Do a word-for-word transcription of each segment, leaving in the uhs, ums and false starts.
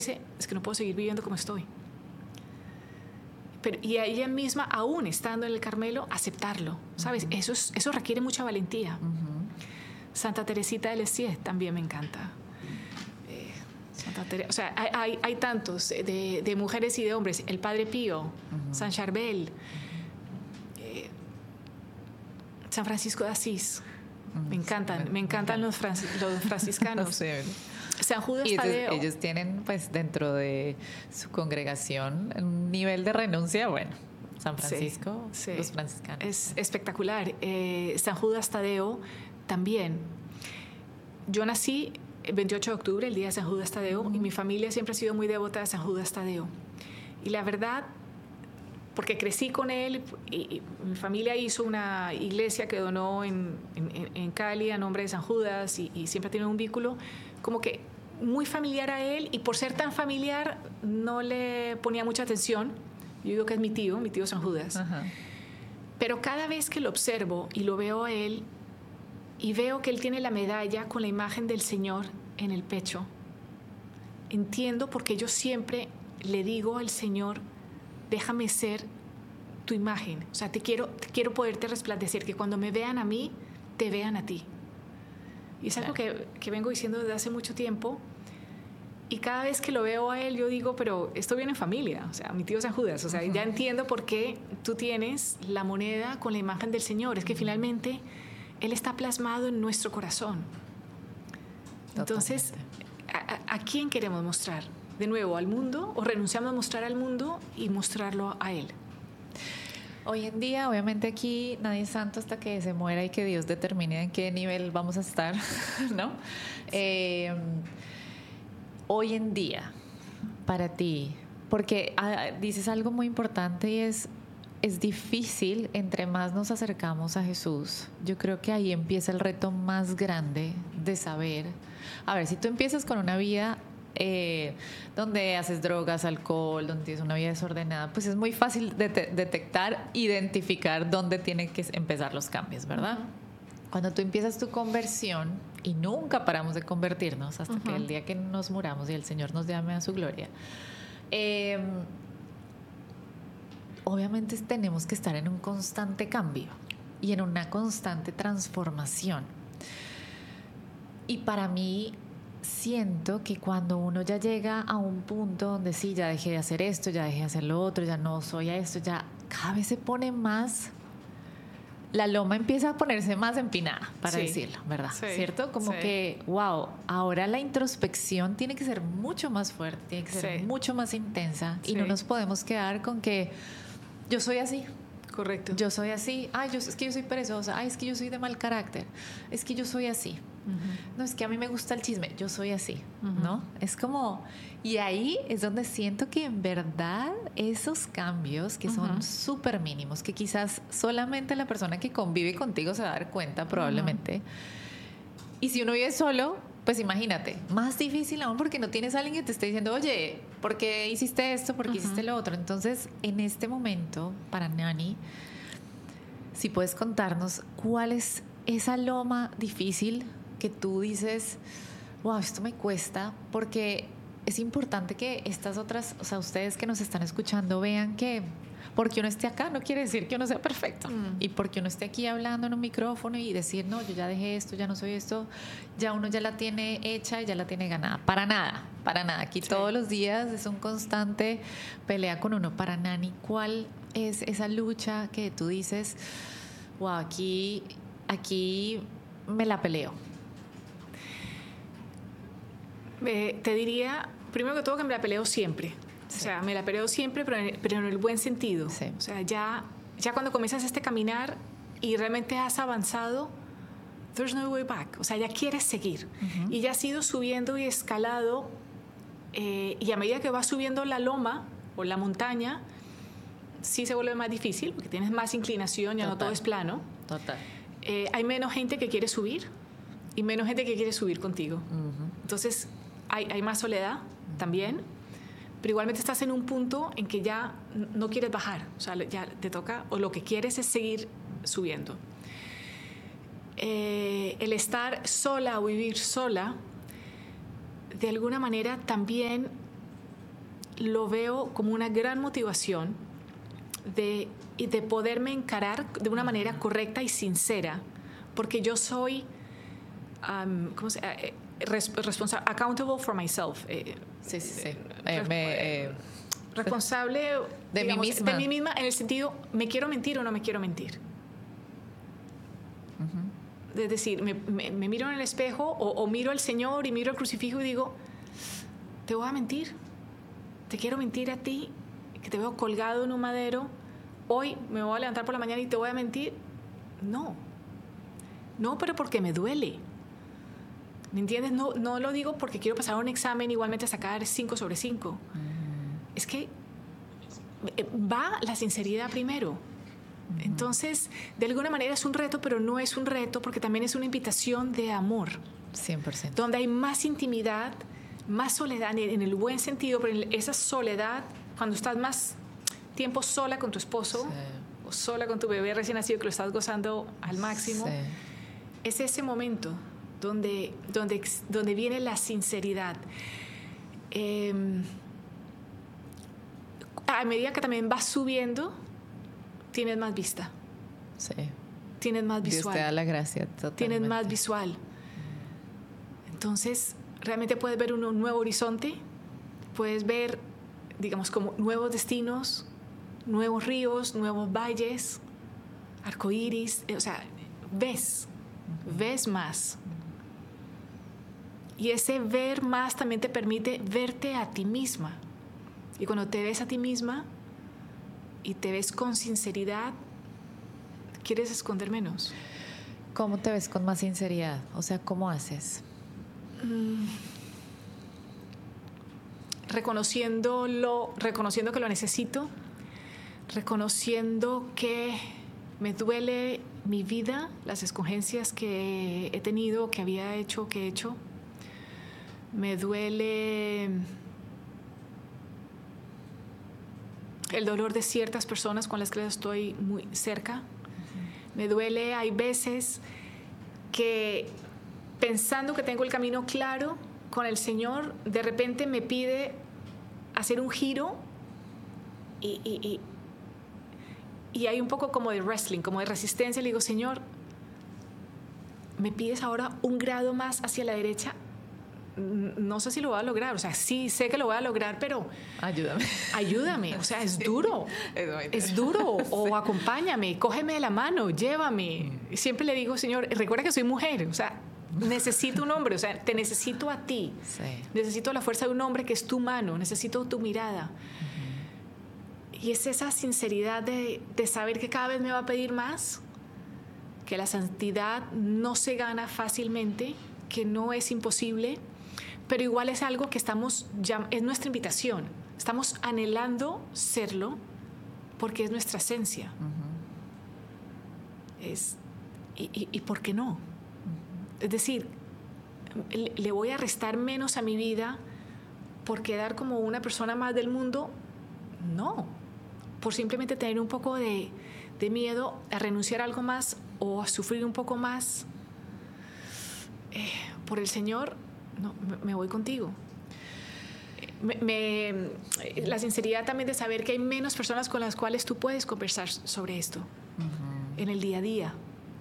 dice, es que no puedo seguir viviendo como estoy. Pero, y a ella misma, aún estando en el Carmelo, aceptarlo, ¿sabes? Uh-huh. Eso, es, eso requiere mucha valentía. Uh-huh. Santa Teresita de Lisieux también me encanta. Eh, Santa Tere- o sea, hay, hay, hay tantos de, de mujeres y de hombres. El Padre Pío, uh-huh. San Charbel, uh-huh. eh, San Francisco de Asís. Uh-huh. Me encantan, me encantan los, francis- los franciscanos. Sí. San Judas y ellos, Tadeo. ellos tienen, pues, dentro de su congregación un nivel de renuncia, bueno, San Francisco, sí, sí. Los franciscanos. Es espectacular. Eh, San Judas Tadeo también. Yo nací el veintiocho de octubre, el día de San Judas Tadeo, uh-huh. y mi familia siempre ha sido muy devota de San Judas Tadeo. Y la verdad, porque crecí con él, y, y mi familia hizo una iglesia que donó en, en, en Cali a nombre de San Judas, y, y siempre ha tenido un vínculo como que muy familiar a él, y por ser tan familiar no le ponía mucha atención. Yo digo que es mi tío, mi tío San Judas. Uh-huh. Pero cada vez que lo observo y lo veo a él y veo que él tiene la medalla con la imagen del Señor en el pecho, entiendo porque yo siempre le digo al Señor, déjame ser tu imagen. O sea, te quiero, te quiero poderte resplandecer, que cuando me vean a mí, te vean a ti. Y es algo que, que vengo diciendo desde hace mucho tiempo. Y cada vez que lo veo a él, yo digo, pero esto viene en familia. O sea, mi tío San Judas. O sea, uh-huh. ya entiendo por qué tú tienes la moneda con la imagen del Señor. Es que finalmente Él está plasmado en nuestro corazón. Entonces, ¿a, a quién queremos mostrar? ¿De nuevo al mundo? ¿O renunciamos a mostrar al mundo y mostrarlo a Él? Hoy en día, obviamente aquí nadie es santo hasta que se muera y que Dios determine en qué nivel vamos a estar, ¿no? Sí. Eh, hoy en día, para ti, porque ah, dices algo muy importante y es, es difícil, entre más nos acercamos a Jesús, yo creo que ahí empieza el reto más grande de saber, a ver, si tú empiezas con una vida Eh, donde haces drogas, alcohol, donde tienes una vida desordenada, pues es muy fácil de te- detectar, identificar dónde tienen que empezar los cambios, ¿verdad? Uh-huh. Cuando tú empiezas tu conversión, y nunca paramos de convertirnos hasta uh-huh. que el día que nos muramos y el Señor nos llame a su gloria, eh, obviamente tenemos que estar en un constante cambio y en una constante transformación. Y para mí, siento que cuando uno ya llega a un punto donde sí, ya dejé de hacer esto, ya dejé de hacer lo otro, ya no soy a esto, ya cada vez se pone más, la loma empieza a ponerse más empinada, para sí. decirlo, ¿verdad? Sí. ¿Cierto? Como sí. que, wow, ahora la introspección tiene que ser mucho más fuerte, tiene que ser sí. mucho más intensa sí. y no nos podemos quedar con que yo soy así. Correcto. Yo soy así, ay, yo, es que yo soy perezosa, ay, es que yo soy de mal carácter, es que yo soy así. Uh-huh. No, es que a mí me gusta el chisme, yo soy así, uh-huh. ¿no? Es como, y ahí es donde siento que en verdad esos cambios que uh-huh. son súper mínimos, que quizás solamente la persona que convive contigo se va a dar cuenta probablemente. Uh-huh. Y si uno vive solo, pues imagínate, más difícil aún porque no tienes a alguien que te esté diciendo, oye, ¿por qué hiciste esto? ¿Por qué uh-huh. hiciste lo otro? Entonces, en este momento, para Nani, si puedes contarnos cuál es esa loma difícil que tú dices, wow, esto me cuesta, porque es importante que estas otras, o sea, ustedes que nos están escuchando vean que porque uno esté acá no quiere decir que uno sea perfecto. Mm. Y porque uno esté aquí hablando en un micrófono y decir, no, yo ya dejé esto, ya no soy esto, ya uno ya la tiene hecha y ya la tiene ganada. Para nada, para nada. Aquí sí. todos los días es un constante pelea con uno. Para Nani, ¿cuál es esa lucha que tú dices, wow, aquí, aquí me la peleo? Eh, te diría, primero que todo, que me la peleo siempre. Sí. O sea, me la peleo siempre, pero en, pero en el buen sentido. Sí. O sea, ya, ya cuando comienzas este caminar y realmente has avanzado, there's no way back. O sea, ya quieres seguir. Uh-huh. Y ya has ido subiendo y escalado. Eh, y a medida que vas subiendo la loma o la montaña, sí se vuelve más difícil porque tienes más inclinación, ya Total. No todo es plano. Total. Eh, hay menos gente que quiere subir y menos gente que quiere subir contigo. Uh-huh. Entonces, hay, hay más soledad uh-huh. también. Pero igualmente estás en un punto en que ya no quieres bajar, o sea, ya te toca, o lo que quieres es seguir subiendo. Eh, el estar sola o vivir sola, de alguna manera también lo veo como una gran motivación de, de poderme encarar de una manera correcta y sincera, porque yo soy um, ¿cómo se llama? Res, responsable, accountable for myself. Eh, sí, sí, sí. Eh, me, eh, responsable de, digamos, mí misma. de mí misma en el sentido, ¿me quiero mentir o no me quiero mentir? Uh-huh. Es decir, me, me, me miro en el espejo o, o miro al Señor y miro al crucifijo y digo, te voy a mentir, te quiero mentir a ti, que te veo colgado en un madero, hoy me voy a levantar por la mañana y te voy a mentir. No, no, pero porque me duele. ¿Me entiendes? No, no lo digo porque quiero pasar un examen igualmente a sacar cinco sobre cinco. Uh-huh. Es que va la sinceridad primero. Uh-huh. Entonces, de alguna manera es un reto, pero no es un reto porque también es una invitación de amor. cien por ciento. Donde hay más intimidad, más soledad, en el buen sentido, pero esa soledad, cuando estás más tiempo sola con tu esposo, sí, o sola con tu bebé recién nacido que lo estás gozando al máximo, sí, es ese momento donde, donde, donde viene la sinceridad. Eh, a medida que también vas subiendo, tienes más vista. Sí. Tienes más visual. Dios te da la gracia, totalmente. Tienes más visual. Entonces, realmente puedes ver un nuevo horizonte, puedes ver, digamos, como nuevos destinos, nuevos ríos, nuevos valles, arcoíris, o sea, ves, uh-huh, ves más. Y ese ver más también te permite verte a ti misma. Y cuando te ves a ti misma y te ves con sinceridad, quieres esconder menos. ¿Cómo te ves con más sinceridad? O sea, ¿cómo haces? Mm. Reconociéndolo, reconociendo que lo necesito, reconociendo que me duele mi vida, las escogencias que he tenido, que había hecho, que he hecho. Me duele el dolor de ciertas personas con las que estoy muy cerca. Uh-huh. Me duele, hay veces que pensando que tengo el camino claro con el Señor, de repente me pide hacer un giro y, y, y, y hay un poco como de wrestling, como de resistencia. Le digo, Señor, ¿me pides ahora un grado más hacia la derecha? No sé si lo voy a lograr, o sea, sí sé que lo voy a lograr, pero ayúdame, ayúdame, o sea, es duro, es, es duro, o sí, acompáñame, cógeme de la mano, llévame. Y siempre le digo, Señor, recuerda que soy mujer, o sea, necesito un hombre, o sea, te necesito a ti, sí, necesito la fuerza de un hombre que es tu mano, necesito tu mirada. Uh-huh. Y es esa sinceridad de, de saber que cada vez me va a pedir más, que la santidad no se gana fácilmente, que no es imposible, pero igual es algo que estamos, ya, es nuestra invitación. Estamos anhelando serlo porque es nuestra esencia. Uh-huh. Es, y, y, ¿Y por qué no? Uh-huh. Es decir, le, le voy a restar menos a mi vida por quedar como una persona más del mundo. No. Por simplemente tener un poco de, de miedo a renunciar a algo más o a sufrir un poco más. Eh, por el Señor, no, me, me voy contigo. Me, me, la sinceridad también de saber que hay menos personas con las cuales tú puedes conversar sobre esto, uh-huh, en el día a día.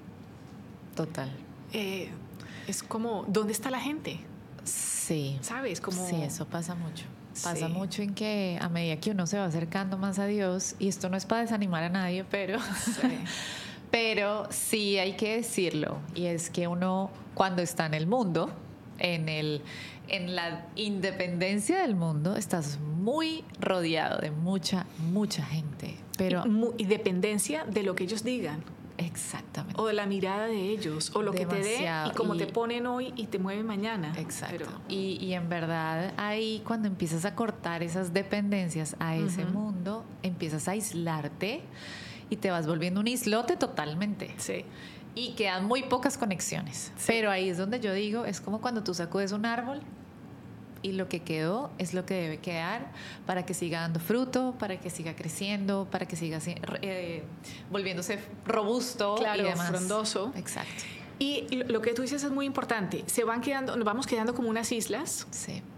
Total. Eh, es como, ¿dónde está la gente? Sí. ¿Sabes? Como, sí, eso pasa mucho. Pasa sí. mucho en que a medida que uno se va acercando más a Dios, y esto no es para desanimar a nadie, pero... Sí. Pero sí hay que decirlo, y es que uno cuando está en el mundo, en, el, en la independencia del mundo, estás muy rodeado de mucha, mucha gente. Pero y, y dependencia de lo que ellos digan. Exactamente. O de la mirada de ellos, o lo Demasiado. Que te den y como y, te ponen hoy y te mueven mañana. Exacto. Pero... Y, y en verdad ahí cuando empiezas a cortar esas dependencias a ese uh-huh, mundo, empiezas a aislarte y te vas volviendo un islote totalmente. Sí. Y quedan muy pocas conexiones. Sí. Pero ahí es donde yo digo, es como cuando tú sacudes un árbol y lo que quedó es lo que debe quedar para que siga dando fruto, para que siga creciendo, para que siga eh, volviéndose robusto, claro, y demás. Frondoso. Exacto. Y lo que tú dices es muy importante. Se van quedando, nos vamos quedando como unas islas. Sí.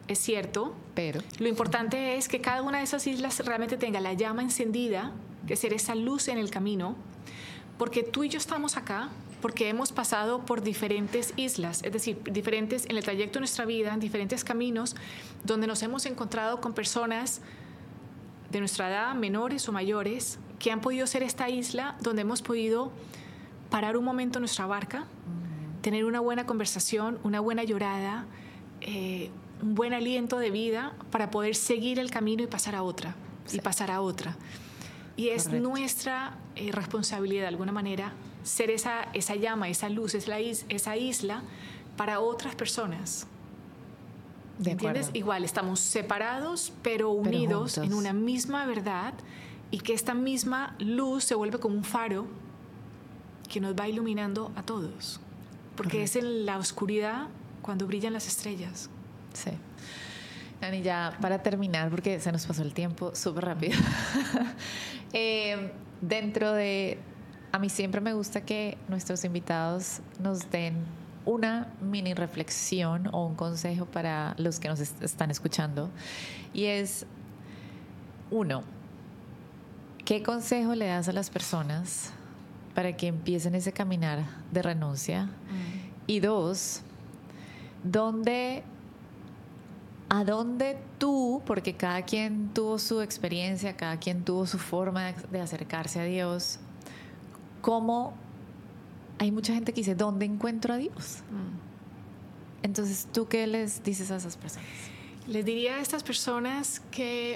es cierto, pero lo importante es que cada una de esas islas realmente tenga la llama encendida, que ser esa luz en el camino, porque tú y yo estamos acá porque hemos pasado por diferentes islas, es decir, diferentes en el trayecto de nuestra vida, en diferentes caminos, donde nos hemos encontrado con personas de nuestra edad, menores o mayores, que han podido ser esta isla donde hemos podido parar un momento nuestra barca, uh-huh. tener una buena conversación, una buena llorada, eh, un buen aliento de vida para poder seguir el camino y pasar a otra, sí. y pasar a otra. Y es Correcto. nuestra eh, responsabilidad, de alguna manera, ser esa, esa llama, esa luz, esa, is, esa isla para otras personas. De ¿Entiendes? acuerdo. Igual, estamos separados, pero unidos pero en una misma verdad, y que esta misma luz se vuelve como un faro que nos va iluminando a todos. Porque Correcto. es en la oscuridad cuando brillan las estrellas. Sí. Nani, ya para terminar, porque se nos pasó el tiempo súper rápido. eh, dentro de... A mí siempre me gusta que nuestros invitados nos den una mini reflexión o un consejo para los que nos est- están escuchando. Y es, uno, ¿qué consejo le das a las personas para que empiecen ese caminar de renuncia? Mm. Y dos, ¿dónde... ¿A dónde tú, porque cada quien tuvo su experiencia, cada quien tuvo su forma de, de acercarse a Dios, cómo hay mucha gente que dice, ¿dónde encuentro a Dios? Mm. Entonces, ¿tú qué les dices a esas personas? Les diría a estas personas que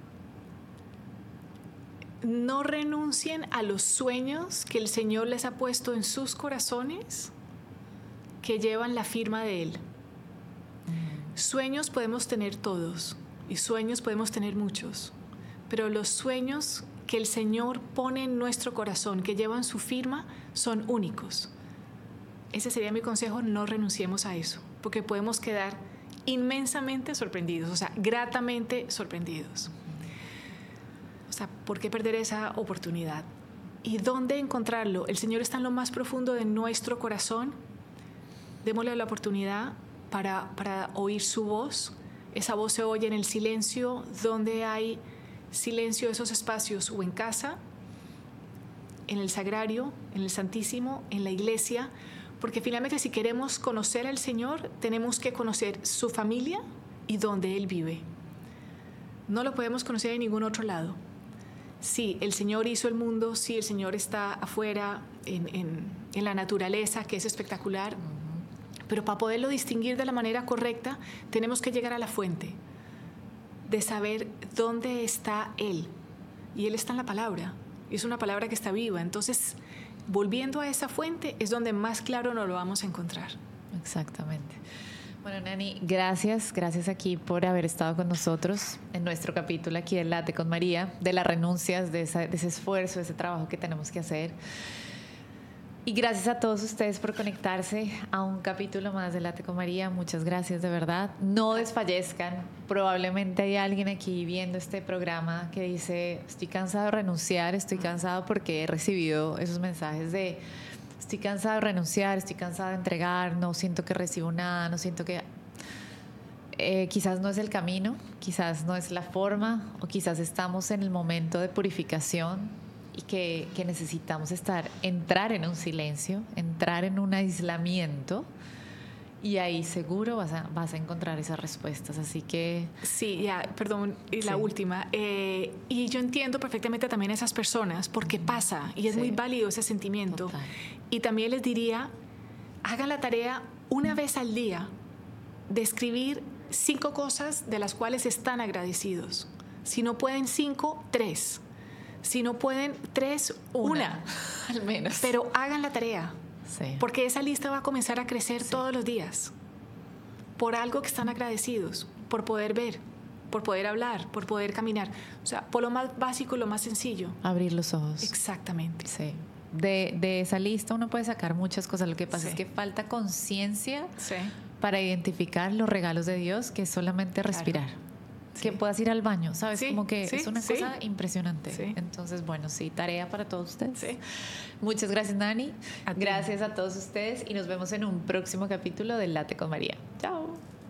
no renuncien a los sueños que el Señor les ha puesto en sus corazones, que llevan la firma de Él. Sueños podemos tener todos y sueños podemos tener muchos, pero los sueños que el Señor pone en nuestro corazón, que llevan su firma, son únicos. Ese sería mi consejo, no renunciemos a eso, porque podemos quedar inmensamente sorprendidos, o sea, gratamente sorprendidos. O sea, ¿por qué perder esa oportunidad? ¿Y dónde encontrarlo? El Señor está en lo más profundo de nuestro corazón. Démosle la oportunidad Para, para oír su voz. Esa voz se oye en el silencio, donde hay silencio, esos espacios, o en casa, en el sagrario, en el Santísimo, en la iglesia, porque finalmente si queremos conocer al Señor, tenemos que conocer su familia y dónde Él vive. No lo podemos conocer en ningún otro lado. Sí, el Señor hizo el mundo, sí, el Señor está afuera, en, en, en la naturaleza, que es espectacular, pero para poderlo distinguir de la manera correcta, tenemos que llegar a la fuente de saber dónde está Él. Y Él está en la palabra. Y es una palabra que está viva. Entonces, volviendo a esa fuente, es donde más claro nos lo vamos a encontrar. Exactamente. Bueno, Nani, gracias. Gracias aquí por haber estado con nosotros en nuestro capítulo aquí del Late con María, de las renuncias, de, esa, de ese esfuerzo, de ese trabajo que tenemos que hacer. Y gracias a todos ustedes por conectarse a un capítulo más de Late con María. Muchas gracias, de verdad. No desfallezcan. Probablemente hay alguien aquí viendo este programa que dice, estoy cansado de renunciar, estoy cansado porque he recibido esos mensajes de estoy cansado de renunciar, estoy cansado de entregar, no siento que recibo nada, no siento que... Eh, quizás no es el camino, quizás no es la forma, o quizás estamos en el momento de purificación y que, que necesitamos estar, entrar en un silencio, entrar en un aislamiento, y ahí seguro vas a, vas a encontrar esas respuestas. Así que... Sí, ya, perdón, y la sí. última. Eh, y yo entiendo perfectamente también a esas personas, porque pasa, y es sí. muy válido ese sentimiento. Total. Y también les diría, hagan la tarea una vez al día de escribir cinco cosas de las cuales están agradecidos. Si no pueden cinco, tres. Si no pueden tres, una, una al menos. Pero hagan la tarea, sí. porque esa lista va a comenzar a crecer sí. todos los días, por algo que están agradecidos, por poder ver, por poder hablar, por poder caminar. O sea, por lo más básico y lo más sencillo. Abrir los ojos. Exactamente. Sí. De, de esa lista uno puede sacar muchas cosas. Lo que pasa sí. es que falta conciencia sí. para identificar los regalos de Dios, que es solamente respirar. Claro. Sí. Que puedas ir al baño, ¿sabes? Sí, como que sí, es una sí. cosa impresionante. Sí. Entonces, bueno, sí, tarea para todos ustedes. Sí. Muchas gracias, Nani. A gracias a todos ustedes y nos vemos en un próximo capítulo de Late con María. Chao.